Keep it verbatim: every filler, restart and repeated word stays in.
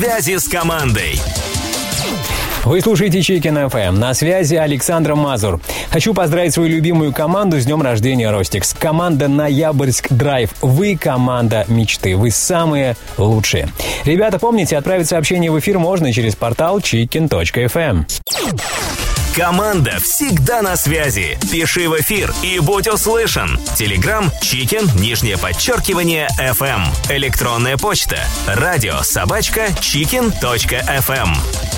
Связи с командой. Вы слушаете Чикен эф эм. На связи Александр Мазур. Хочу поздравить свою любимую команду с днем рождения, Ростикс. Команда Ноябрьск Драйв. Вы команда мечты. Вы самые лучшие. Ребята, помните, отправить сообщение в эфир можно через портал чикен точка эф эм. Команда всегда на связи. Пиши в эфир и будь услышан. Телеграм Чикен, нижнее подчеркивание, эф эм. Электронная почта. Радио собачка чикен точка эф эм.